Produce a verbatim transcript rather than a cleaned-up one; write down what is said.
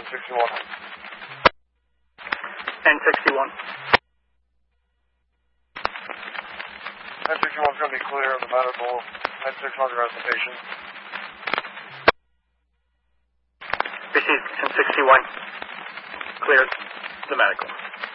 ten sixty-one. ten sixty-one. ten sixty-one is going to be clear of the medical. ten six hundred has the patient. Received ten sixty-one. Cleared the medical.